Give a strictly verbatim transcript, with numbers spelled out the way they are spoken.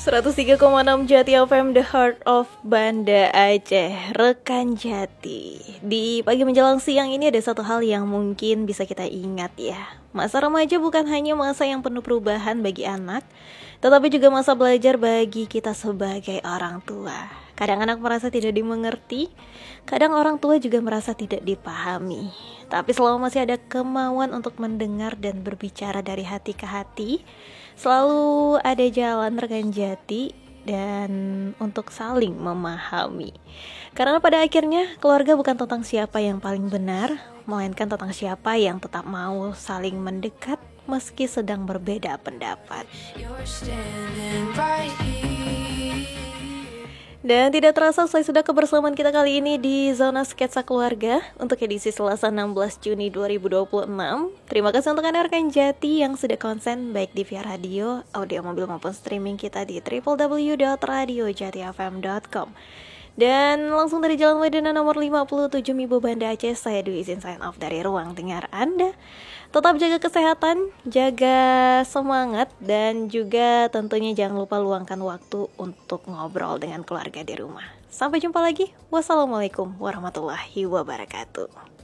seratus tiga koma enam Jati F M, The Heart of Banda Aceh, rekan Jati. Di pagi menjelang siang ini ada satu hal yang mungkin bisa kita ingat ya. Masa remaja bukan hanya masa yang penuh perubahan bagi anak, tetapi juga masa belajar bagi kita sebagai orang tua. Kadang anak merasa tidak dimengerti, kadang orang tua juga merasa tidak dipahami. Tapi selama masih ada kemauan untuk mendengar dan berbicara dari hati ke hati, selalu ada jalan rekan Jati dan untuk saling memahami. Karena pada akhirnya keluarga bukan tentang siapa yang paling benar, melainkan tentang siapa yang tetap mau saling mendekat meski sedang berbeda pendapat. Dan tidak terasa selesai sudah kebersamaan kita kali ini di Zona Sketsa Keluarga untuk edisi Selasa enam belas Juni dua ribu dua puluh enam. Terima kasih untuk Anda rekan Jati yang sudah konsen baik di via radio, audio mobil maupun streaming kita di w w w dot radio jati f m dot com. Dan langsung dari Jalan Wedana nomor lima puluh tujuh Mibo Banda Aceh, saya Dwi izin sign off dari ruang dengar Anda. Tetap jaga kesehatan, jaga semangat, dan juga tentunya jangan lupa luangkan waktu untuk ngobrol dengan keluarga di rumah. Sampai jumpa lagi. Wassalamualaikum warahmatullahi wabarakatuh.